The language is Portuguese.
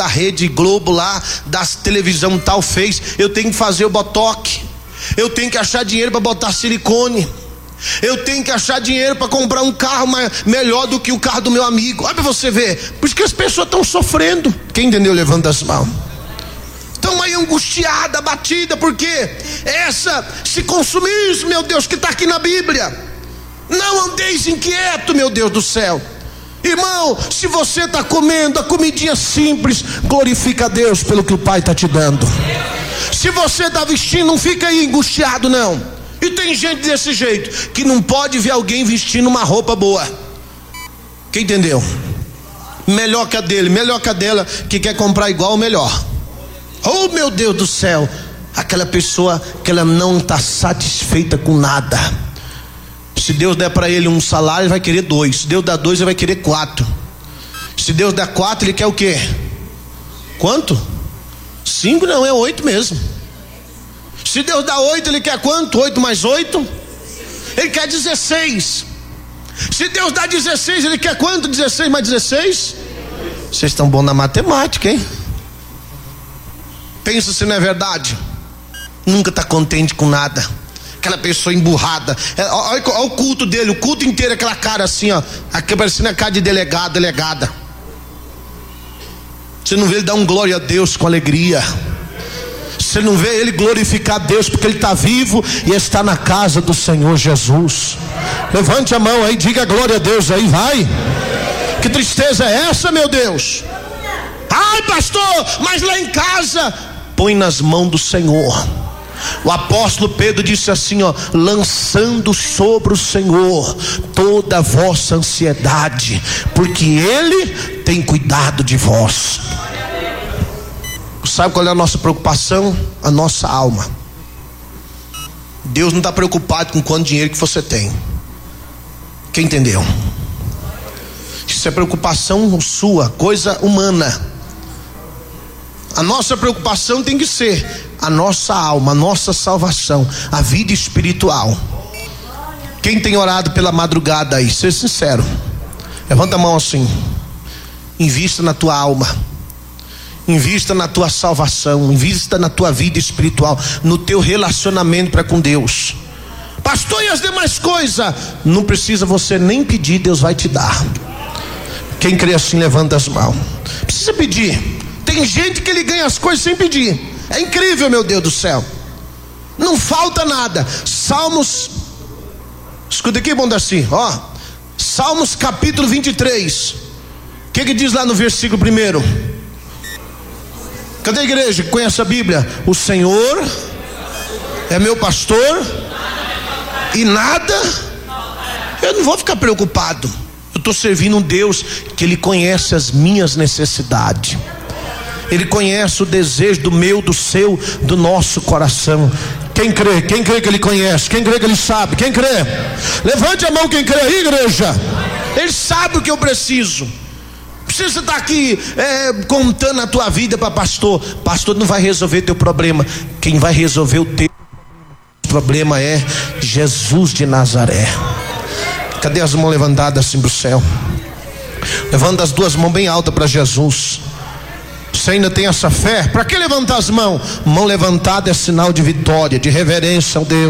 da Rede Globo lá, da televisão tal fez, eu tenho que fazer o botox, eu tenho que achar dinheiro para botar silicone, eu tenho que achar dinheiro para comprar um carro melhor do que o carro do meu amigo. Olha para você ver, por isso que as pessoas estão sofrendo. Quem entendeu, levanta as mãos. Estão aí angustiada, abatida, porque esse consumismo, meu Deus, que está aqui na Bíblia. Não andeis inquieto, meu Deus do céu. Irmão, se você está comendo a comidinha simples, glorifica a Deus pelo que o Pai está te dando. Se você está vestindo, não fica aí angustiado não. E tem gente desse jeito, que não pode ver alguém vestindo uma roupa boa. Quem entendeu? Melhor que a dele, melhor que a dela, que quer comprar igual ou melhor. Oh meu Deus do céu, aquela pessoa que ela não está satisfeita com nada. Se Deus der para ele um salário, ele vai querer 2. Se Deus dá 2, ele vai querer 4. Se Deus dá 4, ele quer o quê? Quanto? 5 não, é 8 mesmo. Se Deus dá 8, ele quer quanto? 8 mais 8? Ele quer 16. Se Deus dá 16, ele quer quanto? 16 mais 16? Vocês estão bons na matemática, hein? Pensa se não é verdade. Nunca está contente com nada. Aquela pessoa emburrada. Olha o culto dele, o culto inteiro, aquela cara assim, ó, aqui parecendo a cara de delegada. Você não vê ele dar um glória a Deus com alegria. Você não vê ele glorificar a Deus, porque ele está vivo e está na casa do Senhor Jesus. Levante a mão aí, diga glória a Deus aí, vai. Que tristeza é essa, meu Deus? Ai pastor, mas lá em casa, põe nas mãos do Senhor. O apóstolo Pedro disse assim, ó, lançando sobre o Senhor toda a vossa ansiedade, porque Ele tem cuidado de vós. Sabe qual é a nossa preocupação? A nossa alma. Deus não está preocupado com quanto dinheiro que você tem. Quem entendeu? Isso é preocupação sua, coisa humana. A nossa preocupação tem que ser a nossa alma, a nossa salvação, a vida espiritual. Quem tem orado pela madrugada aí, seja sincero, levanta a mão assim. Invista na tua alma, invista na tua salvação, invista na tua vida espiritual, no teu relacionamento para com Deus. Pastor, e as demais coisas? Não precisa você nem pedir, Deus vai te dar. Quem crê assim, levanta as mãos. Precisa pedir. Tem gente que ele ganha as coisas sem pedir. É incrível, meu Deus do céu. Não falta nada. Salmos, escuta aqui, bom Darcy, ó. Salmos capítulo 23. O que diz lá no versículo 1? Cadê a igreja que conhece a Bíblia? O Senhor é meu pastor e nada. Eu não vou ficar preocupado. Eu estou servindo um Deus que Ele conhece as minhas necessidades. Ele conhece o desejo do meu, do seu, do nosso coração. Quem crê? Quem crê que Ele conhece? Quem crê que Ele sabe? Quem crê? Levante a mão quem crê aí, igreja. Ele sabe o que eu preciso. Precisa estar aqui contando a tua vida para pastor. Pastor não vai resolver teu problema. Quem vai resolver o teu problema é Jesus de Nazaré. Cadê as mãos levantadas assim para o céu? Levanta as duas mãos bem altas para Jesus. Você ainda tem essa fé? Para que levantar as mãos? Mão levantada é sinal de vitória, de reverência ao Deus.